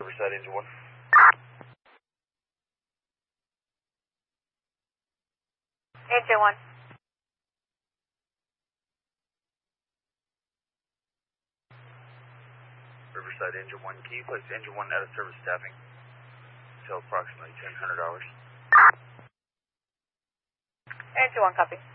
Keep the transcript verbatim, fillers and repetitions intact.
Riverside Engine one. Engine one. Riverside Engine one, can you place Engine one out of service staffing until approximately ten hundred hours? Engine one, copy.